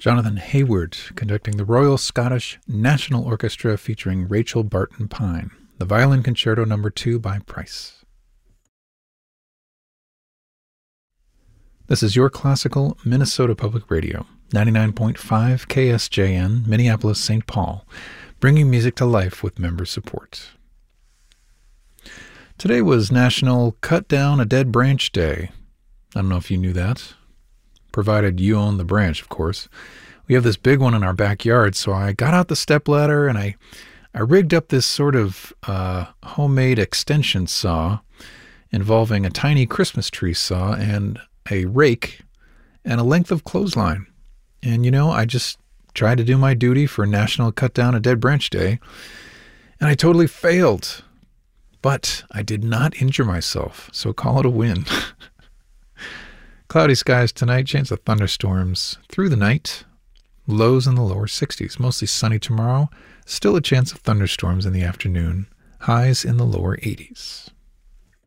Jonathan Hayward conducting the Royal Scottish National Orchestra featuring Rachel Barton Pine, the Violin Concerto No. 2 by Price. This is Your Classical Minnesota Public Radio, 99.5 KSJN, Minneapolis, St. Paul, bringing music to life with member support. Today was National Cut Down a Dead Branch Day. I don't know if you knew that. Provided you own the branch, of course. We have this big one in our backyard, so I got out the stepladder and I rigged up this sort of homemade extension saw involving a tiny Christmas tree saw and a rake and a length of clothesline. And, I just tried to do my duty for National Cut Down a Dead Branch Day, and I totally failed. But I did not injure myself, so call it a win. Cloudy skies tonight, chance of thunderstorms through the night. Lows in the lower 60s, mostly sunny tomorrow. Still a chance of thunderstorms in the afternoon. Highs in the lower 80s.